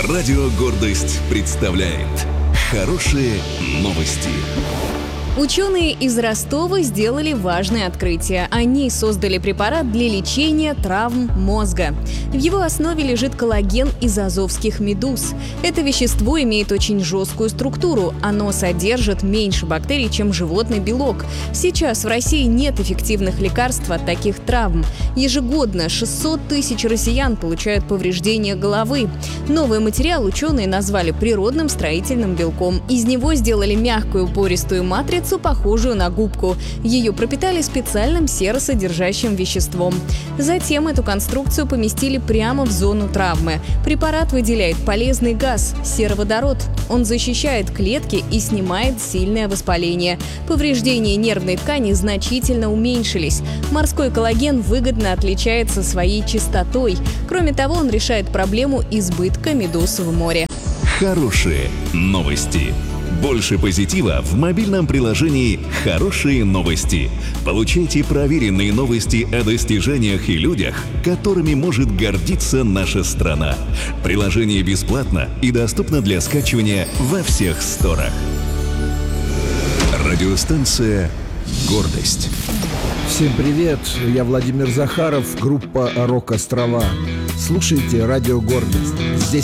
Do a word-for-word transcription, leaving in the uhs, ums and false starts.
Радио «Гордость» представляет хорошие новости. Ученые из Ростова сделали важное открытие. Они создали препарат для лечения травм мозга. В его основе лежит коллаген из азовских медуз. Это вещество имеет очень жесткую структуру. Оно содержит меньше бактерий, чем животный белок. Сейчас в России нет эффективных лекарств от таких травм. Ежегодно шестьсот тысяч россиян получают повреждения головы. Новый материал ученые назвали природным строительным белком. Из него сделали мягкую пористую матрицу, похожую на губку. Ее пропитали специальным серосодержащим веществом. Затем эту конструкцию поместили прямо в зону травмы. Препарат выделяет полезный газ – сероводород. Он защищает клетки и снимает сильное воспаление. Повреждения нервной ткани значительно уменьшились. Морской коллаген выгодно отличается своей чистотой. Кроме того, он решает проблему избытка медуз в море. Хорошие новости. Больше позитива в мобильном приложении «Хорошие новости». Получайте проверенные новости о достижениях и людях, которыми может гордиться наша страна. Приложение бесплатно и доступно для скачивания во всех сторах. Радиостанция «Гордость». Всем привет, я Владимир Захаров, группа «Рок-Острова». Слушайте «Радио Гордость». Здесь